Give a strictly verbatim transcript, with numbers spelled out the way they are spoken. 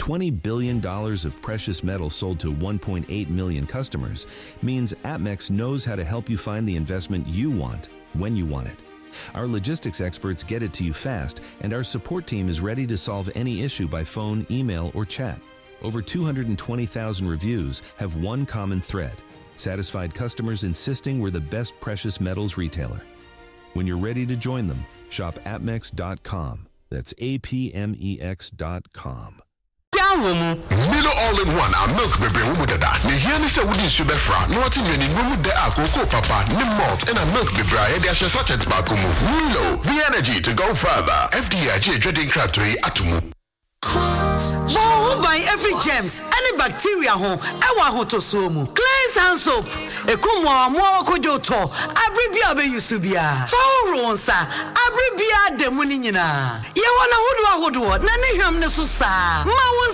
twenty billion dollars of precious metal sold to one point eight million customers means APMEX knows how to help you find the investment you want when you want it. Our logistics experts get it to you fast, and our support team is ready to solve any issue by phone, email, or chat. Over two hundred twenty thousand reviews have one common thread: satisfied customers insisting we're the best precious metals retailer. When you're ready to join them, shop apmex dot com. That's A P M E X dot com. Milo all-in-one a milk baby umudada. Ni here ni se wudi sube fra. No ati nyeni mumu de a cocoa papa, ni malt and a milk baby a yedi ashe sachet bakumu. Milo, the energy to go further. F D I J dreading crab to atumu. Wow, by every germs, any bacteria home, ewa ho to somu. Cleanse hand soap. Ekumo mo kojo to. Abribia be yusubia. Fawronsa. Abribia de muni nyina. Ye wana hodo ahodo. Na ne hwam ne so sa. Ma